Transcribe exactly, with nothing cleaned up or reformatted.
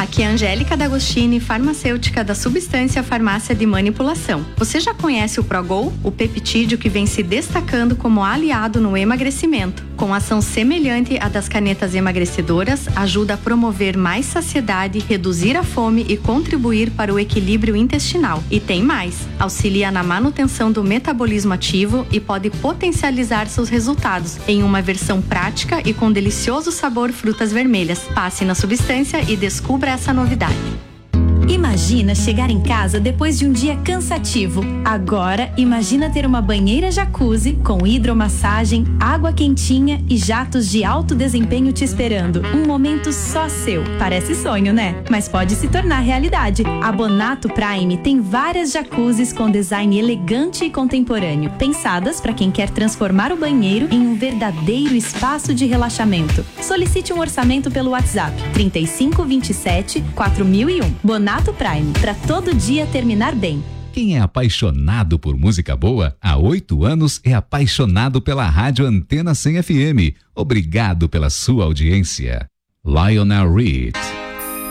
Aqui é a Angélica D'Agostini, farmacêutica da Substância Farmácia de Manipulação. Você já conhece o Progol? O peptídeo que vem se destacando como aliado no emagrecimento. Com ação semelhante à das canetas emagrecedoras, ajuda a promover mais saciedade, reduzir a fome e contribuir para o equilíbrio intestinal. E tem mais, auxilia na manutenção do metabolismo ativo e pode potencializar seus resultados em uma versão prática e com delicioso sabor frutas vermelhas. Passe na Substância e descubra essa novidade. Imagina chegar em casa depois de um dia cansativo. Agora, imagina ter uma banheira jacuzzi com hidromassagem, água quentinha e jatos de alto desempenho te esperando. Um momento só seu. Parece sonho, né? Mas pode se tornar realidade. A Bonato Prime tem várias jacuzzis com design elegante e contemporâneo, pensadas para quem quer transformar o banheiro em um verdadeiro espaço de relaxamento. Solicite um orçamento pelo WhatsApp trinta e cinco, vinte e sete, quatro mil e um. Bonato Prime, para todo dia terminar bem. Quem é apaixonado por música boa, há oito anos é apaixonado pela Rádio Antena cem F M. Obrigado pela sua audiência. Lionel Reed.